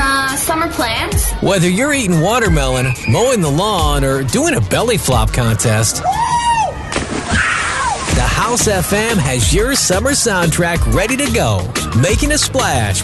Summer plans? Whether you're eating watermelon, mowing the lawn, or doing a belly flop contest, the House FM has your summer soundtrack ready to go. Making a splash